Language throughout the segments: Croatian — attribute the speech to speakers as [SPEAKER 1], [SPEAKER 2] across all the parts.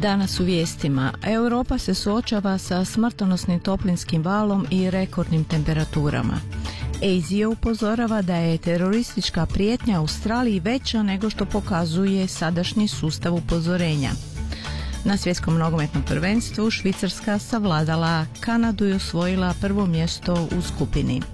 [SPEAKER 1] Danas u vijestima. Europa se suočava sa smrtonosnim toplinskim valom i rekordnim temperaturama. Asia upozorava da je teroristička prijetnja Australiji veća nego što pokazuje sadašnji sustav upozorenja. Na svjetskom nogometnom prvenstvu Švicarska savladala Kanadu i osvojila prvo mjesto u skupini.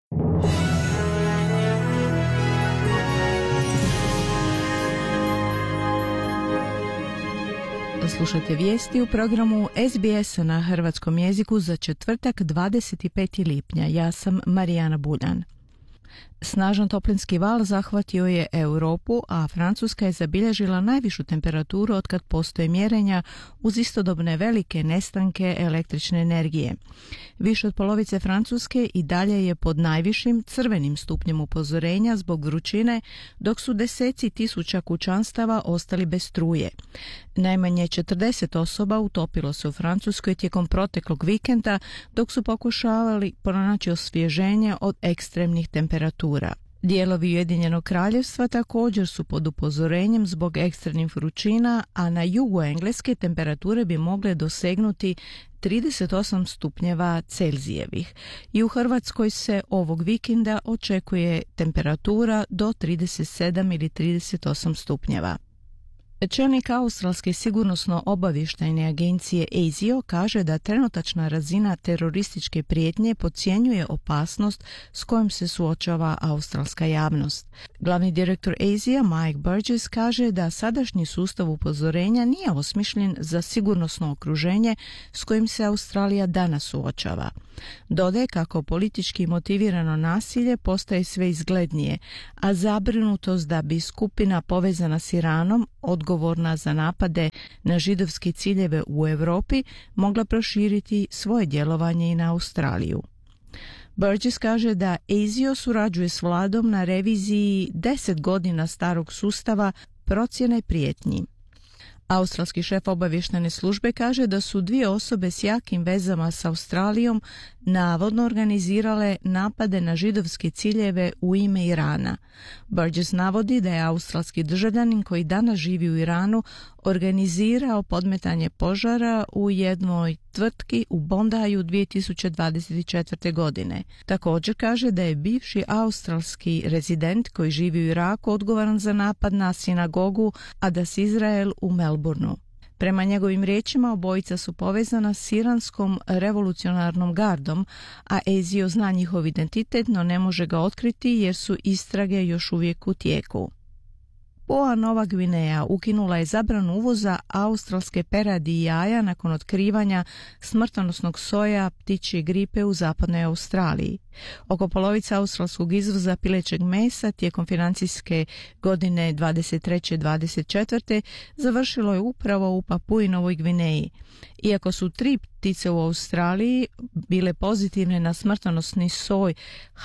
[SPEAKER 1] Slušajte vijesti u programu SBS na hrvatskom jeziku za četvrtak 25. lipnja. Ja sam Marijana Buljan. Snažan toplinski val zahvatio je Europu, a Francuska je zabilježila najvišu temperaturu otkad postoje mjerenja uz istodobne velike nestanke električne energije. Više od polovice Francuske i dalje je pod najvišim crvenim stupnjem upozorenja zbog vrućine, dok su deseci tisuća kućanstava ostali bez struje. Najmanje 40 osoba utopilo se u Francuskoj tijekom proteklog vikenda dok su pokušavali pronaći osvježenje od ekstremnih temperatura. Dijelovi Ujedinjenog kraljevstva također su pod upozorenjem zbog ekstremnih vrućina, a na jugu Engleske temperature bi mogle dosegnuti 38 stupnjeva Celzijevih. I u Hrvatskoj se ovog vikenda očekuje temperatura do 37 ili 38 stupnjeva. Čelnik australske sigurnosno-obavještajne agencije ASIO kaže da trenutačna razina terorističke prijetnje podcjenjuje opasnost s kojom se suočava australska javnost. Glavni direktor ASIO Mike Burgess kaže da sadašnji sustav upozorenja nije osmišljen za sigurnosno okruženje s kojim se Australija danas suočava. Dodaje kako politički motivirano nasilje postaje sve izglednije, a zabrinutost da bi skupina povezana s Iranom, odgovorna za napade na židovske ciljeve u Europi, mogla proširiti svoje djelovanje i na Australiju. Burgess kaže da ASIO surađuje s vladom na reviziji 10 godina starog sustava procjene prijetnji. Australski šef obavještajne službe kaže da su dvije osobe s jakim vezama s Australijom navodno organizirale napade na židovske ciljeve u ime Irana. Burgess navodi da je australski državljanin koji danas živi u Iranu organizirao podmetanje požara u jednoj tvrtki u Bondaju 2024. godine. Također kaže da je bivši australski rezident koji živi u Iraku odgovoran za napad na sinagogu Adas Izrael u Melbourneu. Prema njegovim riječima, obojica su povezana s iranskom revolucionarnom gardom, a ASIO zna njihov identitet, no ne može ga otkriti jer su istrage još uvijek u tijeku. Papua Nova Gvineja ukinula je zabranu uvoza australske peradi i jaja nakon otkrivanja smrtonosnog soja ptičje gripe u zapadnoj Australiji. Oko polovica australskog izvoza pilećeg mesa tijekom financijske godine 23-24 završilo je upravo u Papui Novoj Gvineji. Iako su 3 ptice u Australiji bile pozitivne na smrtonosni soj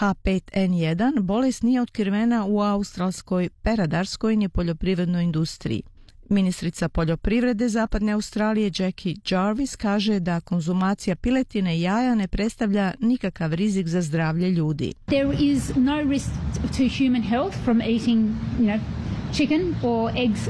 [SPEAKER 1] H5N1, bolest nije otkrivena u australskoj peradarskoj ni poljoprivrednoj industriji. Ministrica poljoprivrede Zapadne Australije Jackie Jarvis kaže da konzumacija piletine i jaja ne predstavlja nikakav rizik za zdravlje ljudi.
[SPEAKER 2] There is no risk to human health from eating, chicken or eggs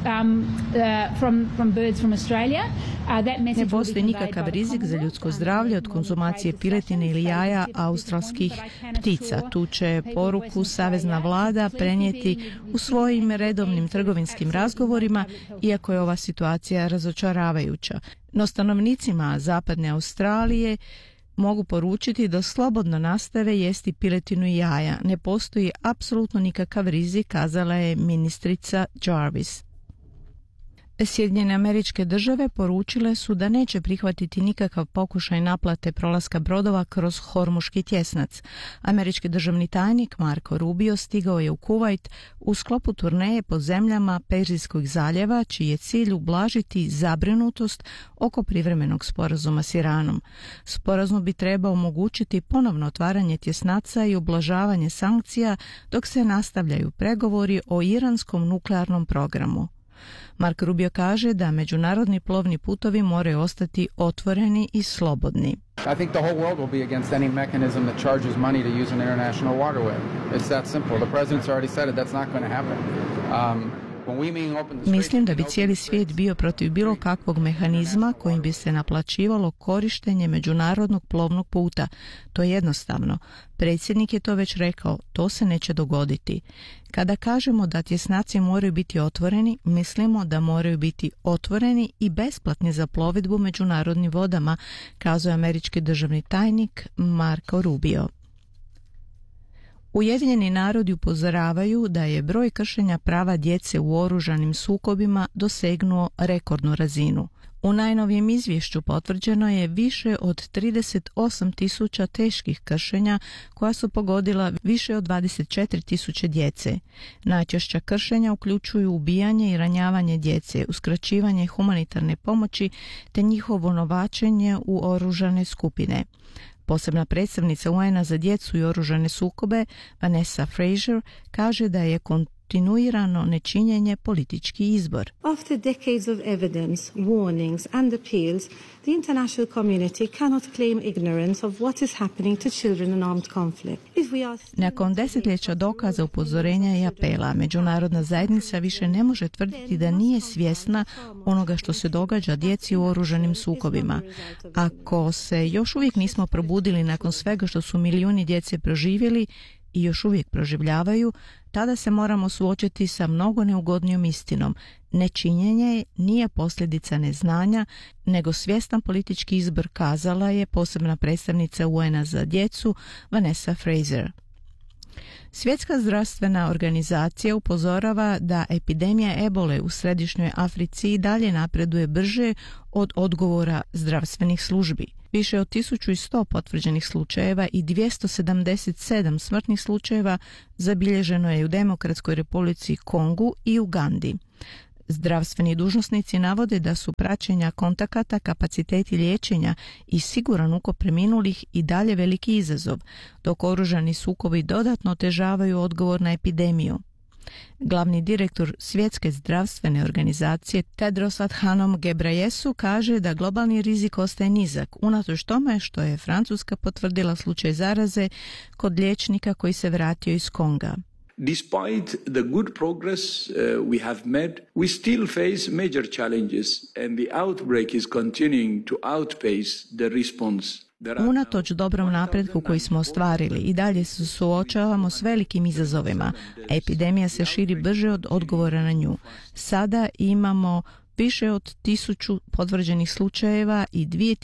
[SPEAKER 2] from birds from Australia.
[SPEAKER 1] Ne postoji nikakav rizik za ljudsko zdravlje od konzumacije piletine ili jaja australskih ptica. Tu će poruku savezna vlada prenijeti u svojim redovnim trgovinskim razgovorima, iako je ova situacija razočaravajuća. No stanovnicima Zapadne Australije mogu poručiti da slobodno nastave jesti piletinu i jaja. Ne postoji apsolutno nikakav rizik, kazala je ministrica Jarvis. Sjedinjene Američke Države poručile su da neće prihvatiti nikakav pokušaj naplate prolaska brodova kroz Hormuški tjesnac. Američki državni tajnik Marco Rubio stigao je u Kuvajt u sklopu turneje po zemljama Perzijskog zaljeva, čiji je cilj ublažiti zabrinutost oko privremenog sporazuma s Iranom. Sporazum bi trebao omogućiti ponovno otvaranje tjesnaca i ublažavanje sankcija dok se nastavljaju pregovori o iranskom nuklearnom programu. Mark Rubio kaže da međunarodni plovni putovi moraju ostati otvoreni i slobodni.
[SPEAKER 3] I think the whole world will be against any mechanism that charges money to use an international waterway. It's that simple. The president's already said it. That's not going to happen.
[SPEAKER 1] Mislim da bi cijeli svijet bio protiv bilo kakvog mehanizma kojim bi se naplaćivalo korištenje međunarodnog plovnog puta. To je jednostavno. Predsjednik je to već rekao, to se neće dogoditi. Kada kažemo da tjesnaci moraju biti otvoreni, mislimo da moraju biti otvoreni i besplatni za plovidbu međunarodnim vodama, kazao je američki državni tajnik Marco Rubio. Ujedinjeni narodi upozoravaju da je broj kršenja prava djece u oružanim sukobima dosegnuo rekordnu razinu. U najnovijem izvješću potvrđeno je više od 38.000 teških kršenja koja su pogodila više od 24.000 djece. Najčešća kršenja uključuju ubijanje i ranjavanje djece, uskraćivanje humanitarne pomoći te njihovo novačenje u oružane skupine. Posebna predstavnica UN-a za djecu i oružane sukobe, Vanessa Fraser, kaže da je kontinuirano nečinjenje politički izbor.
[SPEAKER 4] After decades of evidence, warnings and appeals, the international community cannot claim ignorance of what is happening to children in armed conflict.
[SPEAKER 1] Nakon desetljeća dokaza, upozorenja i apela, međunarodna zajednica više ne može tvrditi da nije svjesna onoga što se događa djeci u oružanim sukobima. Ako se još uvijek nismo probudili nakon svega što su milijuni djece proživjeli i još uvijek proživljavaju, tada se moramo suočiti sa mnogo neugodnijom istinom. Nečinjenje nije posljedica neznanja, nego svjestan politički izbor, kazala je posebna predstavnica UN-a za djecu Vanessa Fraser. Svjetska zdravstvena organizacija upozorava da epidemija ebole u središnjoj Africi i dalje napreduje brže od odgovora zdravstvenih službi. Više od 1100 potvrđenih slučajeva i 277 smrtnih slučajeva zabilježeno je u Demokratskoj Republici Kongu i Ugandi. Zdravstveni dužnosnici navode da su praćenja kontakata, kapaciteti liječenja i siguran ukop preminulih i dalje veliki izazov, dok oružani sukobi dodatno otežavaju odgovor na epidemiju. Glavni direktor Svjetske zdravstvene organizacije Tedros Adhanom Ghebreyesus kaže da globalni rizik ostaje nizak, unatoč tome što je Francuska potvrdila slučaj zaraze kod liječnika koji se vratio iz Konga.
[SPEAKER 5] Despite the good progress we have made, we still face major challenges and the outbreak is continuing to outpace the response.
[SPEAKER 1] Unatoč dobrom napretku koji smo ostvarili i dalje se suočavamo s velikim izazovima. Epidemija se širi brže od odgovora na nju. Sada imamo više od 1000 potvrđenih slučajeva i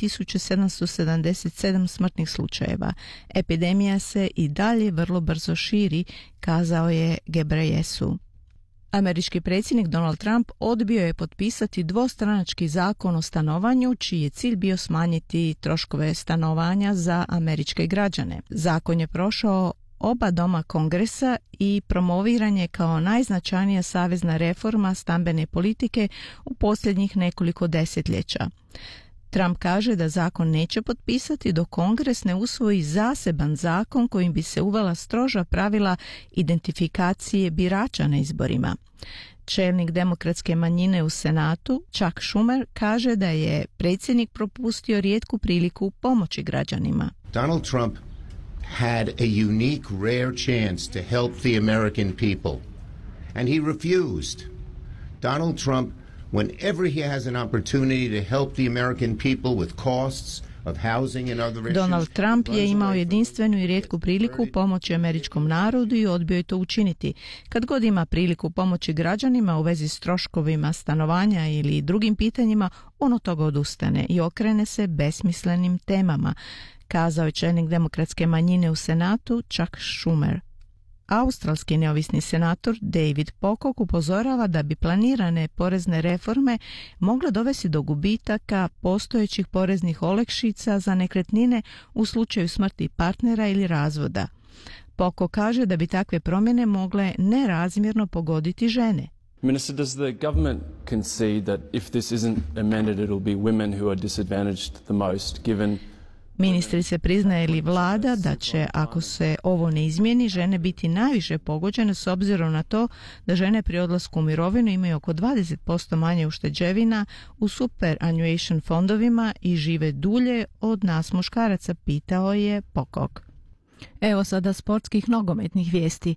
[SPEAKER 1] 2777 smrtnih slučajeva. Epidemija se i dalje vrlo brzo širi, kazao je Ghebreyesus. Američki predsjednik Donald Trump odbio je potpisati dvostranački zakon o stanovanju, čiji je cilj bio smanjiti troškove stanovanja za američke građane. Zakon je prošao oba doma Kongresa i promoviran je kao najznačajnija savezna reforma stambene politike u posljednjih nekoliko desetljeća. Trump kaže da zakon neće potpisati dok Kongres ne usvoji zaseban zakon kojim bi se uvela stroža pravila identifikacije birača na izborima. Čelnik demokratske manjine u Senatu, Chuck Schumer, kaže da je predsjednik propustio rijetku priliku pomoći građanima.
[SPEAKER 6] Donald Trump had a unique, rare chance to help the American people, and he refused. Donald Trump, whenever he has an opportunity to help the American people with costs of housing and other issues.
[SPEAKER 1] Donald Trump je imao jedinstvenu i rijetku priliku pomoći američkom narodu i odbio je to učiniti. Kad god ima priliku pomoći građanima u vezi s troškovima stanovanja ili drugim pitanjima, on od toga odustane i okrene se besmislenim temama, kazao je čelnik demokratske manjine u Senatu Chuck Schumer. Australski neovisni senator David Pocock upozorava da bi planirane porezne reforme mogle dovesti do gubitaka postojećih poreznih olakšica za nekretnine u slučaju smrti partnera ili razvoda. Pocock kaže da bi takve promjene mogle nerazmjerno pogoditi žene.
[SPEAKER 7] Minister, does the government concede that if this isn't amended, it will be women who are disadvantaged the most, given...
[SPEAKER 1] Ministrice, priznaje li vlada da će, ako se ovo ne izmijeni, žene biti najviše pogođene s obzirom na to da žene pri odlasku u mirovinu imaju oko 20% manje ušteđevina u superannuation fondovima i žive dulje od nas muškaraca, pitao je Pocock. Evo sada sportskih nogometnih vijesti.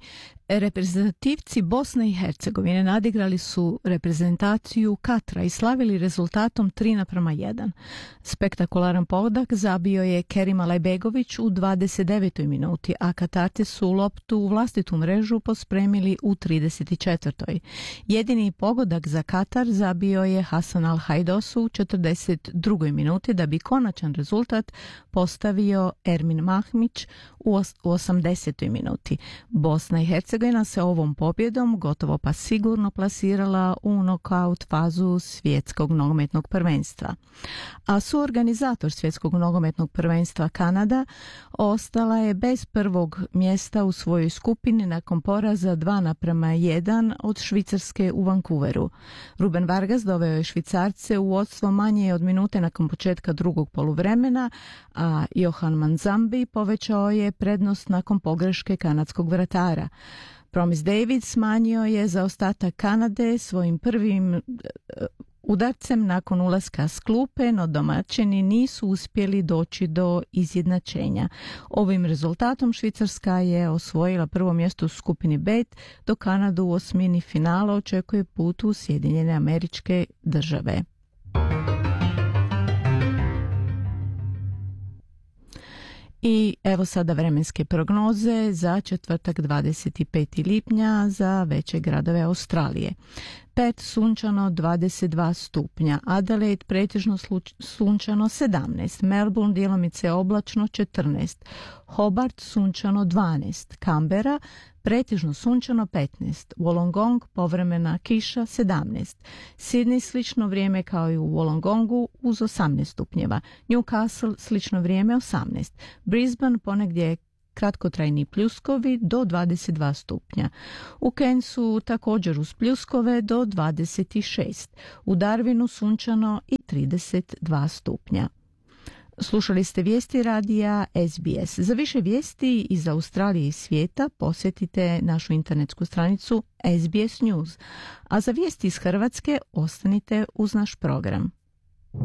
[SPEAKER 1] Reprezentativci Bosne i Hercegovine nadigrali su reprezentaciju Katra i slavili rezultatom 3:1. Spektakularan pogodak zabio je Kerim Alajbegović u 29. minuti, a Katarci su loptu u vlastitu mrežu pospremili u 34. Jedini pogodak za Katar zabio je Hasan Al-Hajdos u 42. minuti da bi konačan rezultat postavio Ermin Mahmić u 80. minuti. Bosna i Hercegovina se ovom pobjedom gotovo pa sigurno plasirala u nokaut fazu svjetskog nogometnog prvenstva. A suorganizator svjetskog nogometnog prvenstva Kanada ostala je bez prvog mjesta u svojoj skupini nakon poraza 2:1 od Švicarske u Vancouveru. Ruben Vargas doveo je Švicarce u vodstvo manje od minute nakon početka drugog poluvremena, a Johan Manzambi povećao je prednost nakon pogreške kanadskog vratara. Promis David smanjio je zaostatak Kanade svojim prvim udarcem nakon ulaska s klupe, no domaćini nisu uspjeli doći do izjednačenja. Ovim rezultatom Švicarska je osvojila prvo mjesto u skupini B, dok Kanadu u osmini finala očekuje put u Sjedinjene Američke Države. I evo sada vremenske prognoze za četvrtak 25. lipnja za veće gradove Australije. Perth sunčano 22 stupnja, Adelaide pretežno sunčano 17, Melbourne djelomice oblačno 14, Hobart sunčano 12, Canberra pretežno sunčano 15, Wollongong povremena kiša 17, Sydney slično vrijeme kao i u Wollongongu uz 18 stupnjeva, Newcastle slično vrijeme 18, Brisbane ponegdje kratkotrajni pljuskovi do 22 stupnja. U Cairnsu također uz pljuskove do 26. U Darwinu sunčano i 32 stupnja. Slušali ste vijesti radija SBS. Za više vijesti iz Australije i svijeta posjetite našu internetsku stranicu SBS News. A za vijesti iz Hrvatske ostanite uz naš program.